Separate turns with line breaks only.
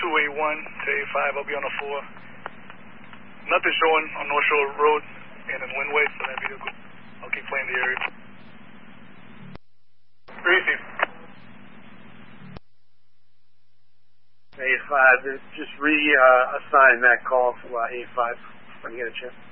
281 to 85. I'll be on the 4. Nothing showing on North Shore Road and in Windway for that vehicle. I'll keep playing the area. Receive.
85, just reassign that call for 85 when you get a chance.